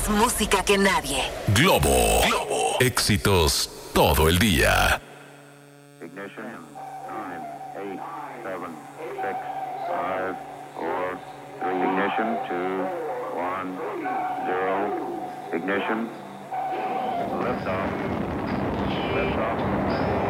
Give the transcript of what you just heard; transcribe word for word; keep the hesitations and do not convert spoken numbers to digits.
Más música que nadie. Globo. Globo. Éxitos todo el día. Ignition. nine, eight, seven, six, five, four, three. Ignition. two, one, zero. Ignition. Lift off. Lift off.